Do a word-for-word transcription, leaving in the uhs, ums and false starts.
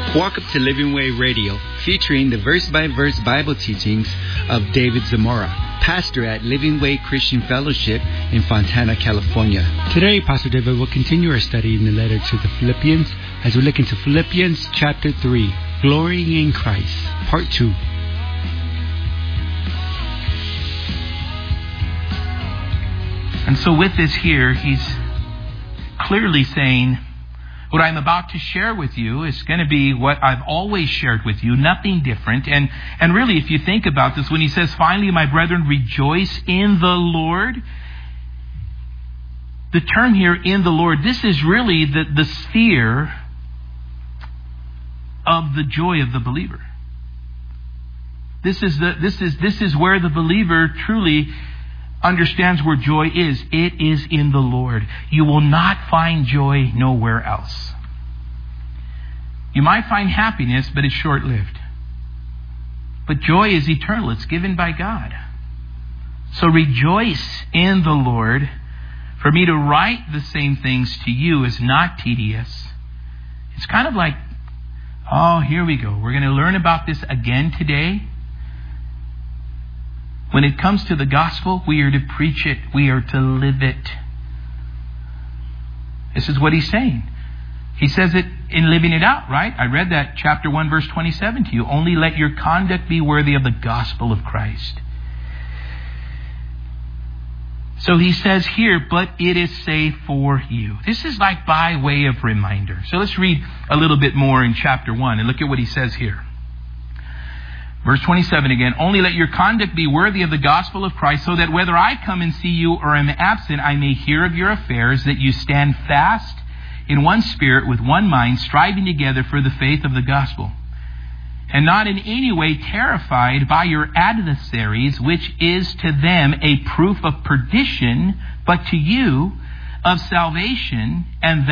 Walk up to Living Way Radio, featuring the verse-by-verse Bible teachings of David Zamora, pastor at Living Way Christian Fellowship in Fontana, California. Today, Pastor David will continue our study in the letter to the Philippians as we look into Philippians chapter three, Glorying in Christ, part two. And so with this here, he's clearly saying, what I'm about to share with you is going to be what I've always shared with you, nothing different. And and really, if you think about this, when he says, finally, my brethren, rejoice in the Lord, the term here, in the Lord, this is really the, the sphere of the joy of the believer. This is the this is this is where the believer truly understands where joy is. It is in the Lord. You will not find joy nowhere else. You might find happiness, but it's short-lived. But joy is eternal. It's given by God. So rejoice in the Lord. For me to write the same things to you is not tedious. It's kind of like, oh, here we go. We're going to learn about this again today. When it comes to the gospel, we are to preach it. We are to live it. This is what he's saying. He says it in living it out, right? I read that chapter one, verse twenty-seven to you. Only let your conduct be worthy of the gospel of Christ. So he says here, but it is safe for you. This is like by way of reminder. So let's read a little bit more in chapter one and look at what he says here. Verse twenty-seven again, only let your conduct be worthy of the gospel of Christ, so that whether I come and see you or am absent, I may hear of your affairs, that you stand fast in one spirit with one mind, striving together for the faith of the gospel, and not in any way terrified by your adversaries, which is to them a proof of perdition, but to you of salvation, and that